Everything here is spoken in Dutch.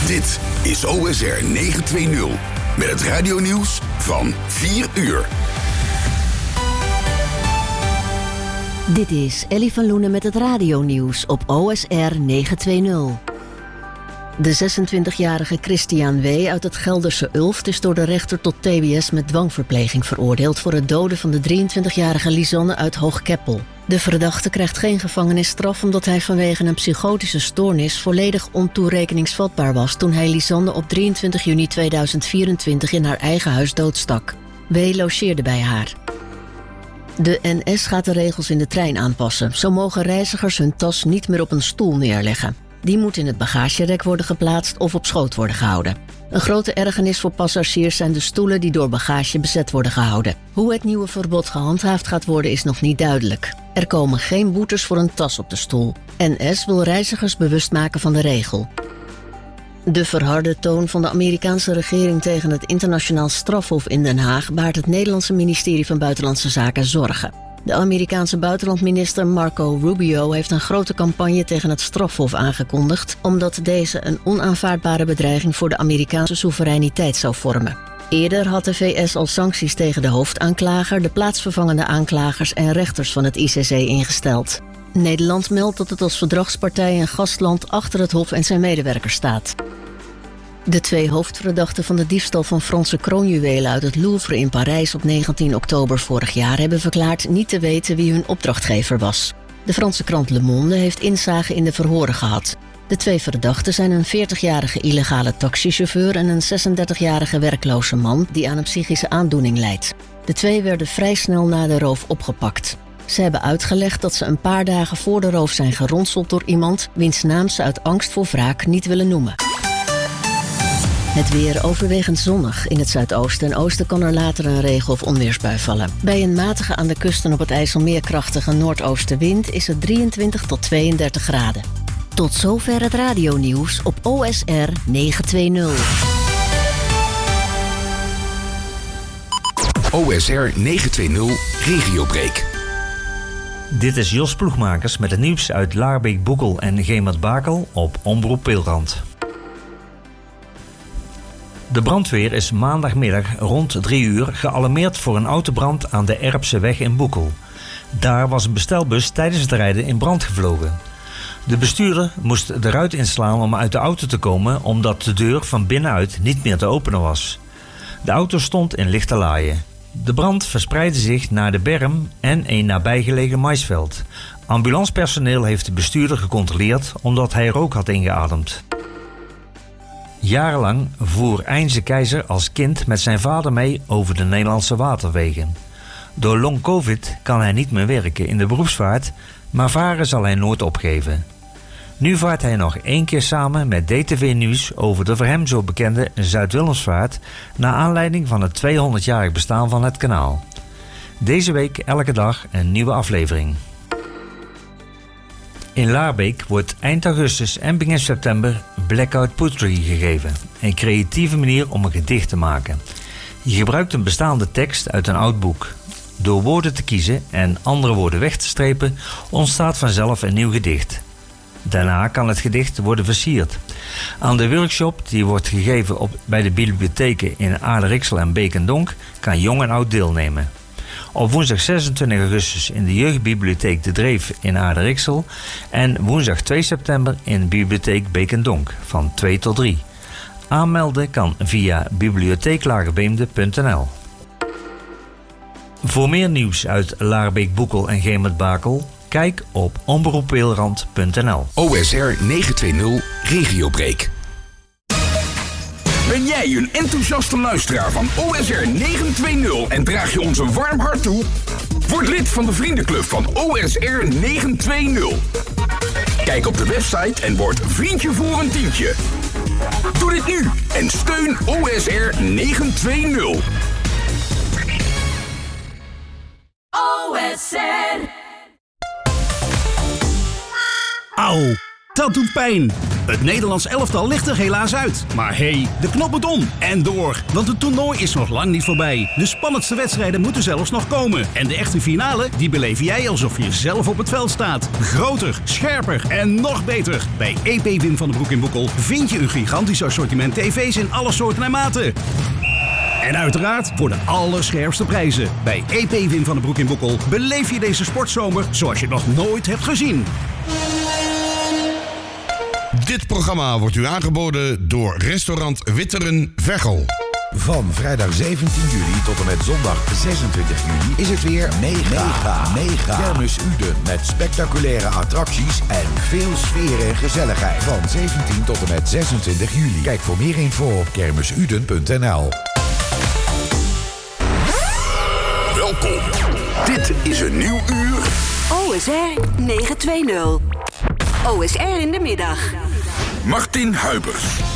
Dit is OSR 920 met het radionieuws van 4 uur. Dit is Ellie van Loenen met het radionieuws op OSR 920. De 26-jarige Christian W. uit het Gelderse Ulft is door de rechter tot TBS met dwangverpleging veroordeeld voor het doden van de 23-jarige Lisanne uit Hoogkeppel. De verdachte krijgt geen gevangenisstraf omdat hij vanwege een psychotische stoornis volledig ontoerekeningsvatbaar was toen hij Lisanne op 23 juni 2024 in haar eigen huis doodstak. W. logeerde bij haar. De NS gaat de regels in de trein aanpassen. Zo mogen reizigers hun tas niet meer op een stoel neerleggen. Die moet in het bagagerek worden geplaatst of op schoot worden gehouden. Een grote ergernis voor passagiers zijn de stoelen die door bagage bezet worden gehouden. Hoe het nieuwe verbod gehandhaafd gaat worden is nog niet duidelijk. Er komen geen boetes voor een tas op de stoel. NS wil reizigers bewust maken van de regel. De verharde toon van de Amerikaanse regering tegen het internationaal strafhof in Den Haag baart het Nederlandse ministerie van Buitenlandse Zaken zorgen. De Amerikaanse buitenlandminister Marco Rubio heeft een grote campagne tegen het strafhof aangekondigd, omdat deze een onaanvaardbare bedreiging voor de Amerikaanse soevereiniteit zou vormen. Eerder had de VS al sancties tegen de hoofdaanklager, de plaatsvervangende aanklagers en rechters van het ICC ingesteld. Nederland meldt dat het als verdragspartij en gastland achter het hof en zijn medewerkers staat. De 2 hoofdverdachten van de diefstal van Franse kroonjuwelen uit het Louvre in Parijs op 19 oktober vorig jaar hebben verklaard niet te weten wie hun opdrachtgever was. De Franse krant Le Monde heeft inzage in de verhoren gehad. De 2 verdachten zijn een 40-jarige illegale taxichauffeur en een 36-jarige werkloze man die aan een psychische aandoening lijdt. De 2 werden vrij snel na de roof opgepakt. Ze hebben uitgelegd dat ze een paar dagen voor de roof zijn geronseld door iemand wiens naam ze uit angst voor wraak niet willen noemen. Het weer overwegend zonnig. In het zuidoosten en oosten kan er later een regen- of onweersbui vallen. Bij een matige aan de kust en op het IJsselmeer krachtige noordoostenwind is het 23 tot 32 graden. Tot zover het radionieuws op OSR 920. OSR 920 Regiobreak. Dit is Jos Ploegmakers met het nieuws uit Laarbeek, Boekel en Gemert-Bakel op Omroep Peelrand. De brandweer is maandagmiddag rond 3 uur gealarmeerd voor een autobrand aan de Erpseweg in Boekel. Daar was een bestelbus tijdens het rijden in brand gevlogen. De bestuurder moest de ruit inslaan om uit de auto te komen omdat de deur van binnenuit niet meer te openen was. De auto stond in lichte laaien. De brand verspreidde zich naar de berm en een nabijgelegen maisveld. Ambulancepersoneel heeft de bestuurder gecontroleerd omdat hij rook had ingeademd. Jarenlang voer Eynse Keizer als kind met zijn vader mee over de Nederlandse waterwegen. Door long-covid kan hij niet meer werken in de beroepsvaart, maar varen zal hij nooit opgeven. Nu vaart hij nog 1 keer samen met DTV Nieuws over de voor hem zo bekende Zuid-Willemsvaart naar aanleiding van het 200-jarig bestaan van het kanaal. Deze week elke dag een nieuwe aflevering. In Laarbeek wordt eind augustus en begin september Blackout Poetry gegeven. Een creatieve manier om een gedicht te maken. Je gebruikt een bestaande tekst uit een oud boek. Door woorden te kiezen en andere woorden weg te strepen ontstaat vanzelf een nieuw gedicht. Daarna kan het gedicht worden versierd. Aan de workshop die wordt gegeven bij de bibliotheken in Aardrijksel en Beek en Donk kan jong en oud deelnemen. Op woensdag 26 augustus in de jeugdbibliotheek De Dreef in Aardrijksel en woensdag 2 september in bibliotheek Beek en Donk van 2 tot 3. Aanmelden kan via bibliotheeklagerbeemde.nl. Voor meer nieuws uit Laarbeek, Boekel en Gemert-Bakel, kijk op omroeppeelrand.nl. OSR 920 Regiobreak. Ben jij een enthousiaste luisteraar van OSR 920 en draag je ons een warm hart toe? Word lid van de vriendenclub van OSR 920. Kijk op de website en word vriendje voor een tientje. Doe dit nu en steun OSR 920. OSR. Auw, Dat doet pijn. Het Nederlands elftal ligt er helaas uit. Maar hey, de knop moet om en door. Want het toernooi is nog lang niet voorbij. De spannendste wedstrijden moeten zelfs nog komen. En de echte finale, die beleef jij alsof je zelf op het veld staat. Groter, scherper en nog beter. Bij EP Wim van den Broek in Boekel vind je een gigantisch assortiment tv's in alle soorten en maten. En uiteraard voor de allerscherpste prijzen. Bij EP Wim van den Broek in Boekel beleef je deze sportzomer zoals je nog nooit hebt gezien. Dit programma wordt u aangeboden door restaurant Witteren Veghel. Van vrijdag 17 juli tot en met zondag 26 juli is het weer mega Kermis Uden met spectaculaire attracties en veel sfeer en gezelligheid. Van 17 tot en met 26 juli. Kijk voor meer info op kermisuden.nl. Welkom. Dit is een nieuw uur. OSR 920. OSR in de middag. Martin Huibers.